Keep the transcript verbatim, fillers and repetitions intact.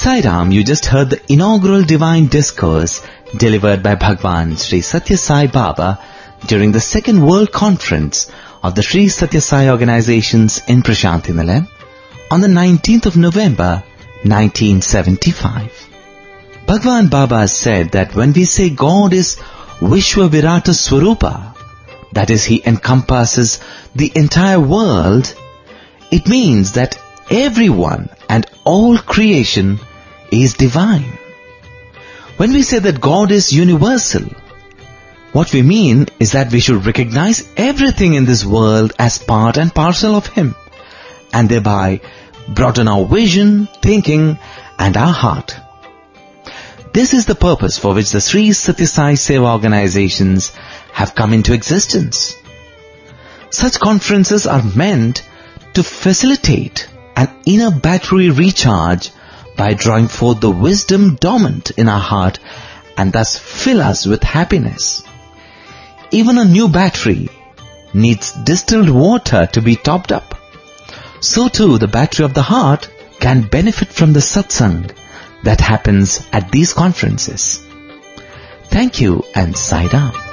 Sai Ram, you just heard the inaugural divine discourse delivered by Bhagwan Sri Satya Sai Baba during the second World Conference of the Sri Satya Sai Organizations in Prashanthi Nilayam on the nineteenth of November nineteen seventy-five. Bhagwan Baba said that when we say God is Vishwa Virata Swarupa, that is, He encompasses the entire world, it means that everyone and all creation is divine. When we say that God is universal, what we mean is that we should recognize everything in this world as part and parcel of Him, and thereby broaden our vision, thinking, and our heart. This is the purpose for which the Sri Satya Sai Seva organizations have come into existence. Such conferences are meant to facilitate an inner battery recharge by drawing forth the wisdom dormant in our heart and thus fill us with happiness. Even a new battery needs distilled water to be topped up. So too the battery of the heart can benefit from the satsang that happens at these conferences. Thank you and Sai Ram.